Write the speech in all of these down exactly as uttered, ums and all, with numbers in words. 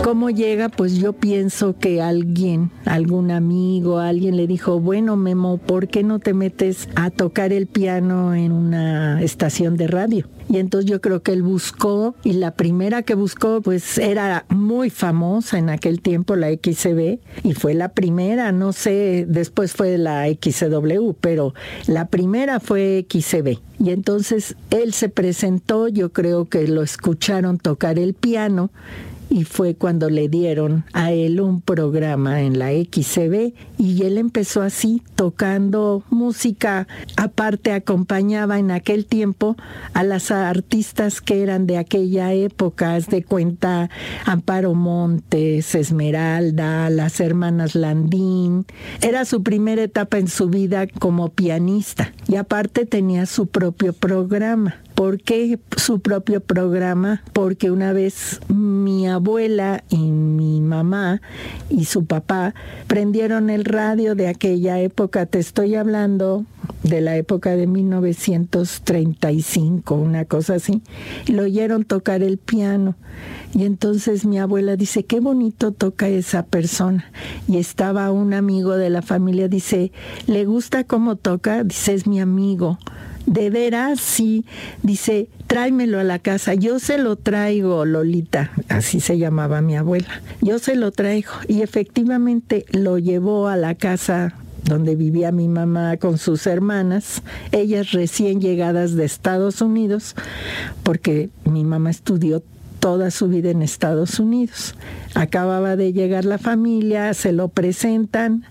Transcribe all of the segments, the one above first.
¿Cómo llega? Pues yo pienso que alguien, algún amigo, alguien le dijo, bueno, Memo, ¿por qué no te metes a tocar el piano en una estación de radio? Y entonces yo creo que él buscó, y la primera que buscó pues era muy famosa en aquel tiempo, la X C B, y fue la primera, no sé, después fue la X C W, pero la primera fue X C B. Y entonces él se presentó, yo creo que lo escucharon tocar el piano, y fue cuando le dieron a él un programa en la X C B, y él empezó así, tocando música. Aparte acompañaba en aquel tiempo a las artistas que eran de aquella época, haz de cuenta Amparo Montes, Esmeralda, las hermanas Landín. Era su primera etapa en su vida como pianista, y aparte tenía su propio programa. ¿Por qué su propio programa? Porque una vez mi abuela y mi mamá y su papá prendieron el radio de aquella época. Te estoy hablando de la época de mil novecientos treinta y cinco, una cosa así. Y lo oyeron tocar el piano. Y entonces mi abuela dice, qué bonito toca esa persona. Y estaba un amigo de la familia, dice, ¿le gusta cómo toca? Dice, es mi amigo. ¿De veras? Sí. Dice, tráemelo a la casa. Yo se lo traigo, Lolita. Así se llamaba mi abuela. Yo se lo traigo. Y efectivamente lo llevó a la casa donde vivía mi mamá con sus hermanas, ellas recién llegadas de Estados Unidos, porque mi mamá estudió toda su vida en Estados Unidos. Acababa de llegar la familia, se lo presentan,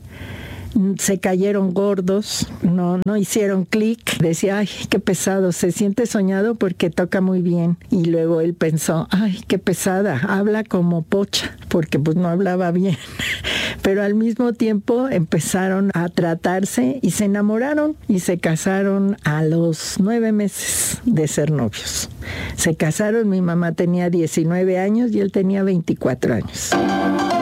se cayeron gordos, no, no hicieron clic. Decía, ay, qué pesado, se siente soñado porque toca muy bien. Y luego él pensó, ay, qué pesada, habla como pocha, porque pues no hablaba bien. Pero al mismo tiempo empezaron a tratarse y se enamoraron y se casaron a los nueve meses de ser novios. Se casaron, mi mamá tenía diecinueve años y él tenía veinticuatro años.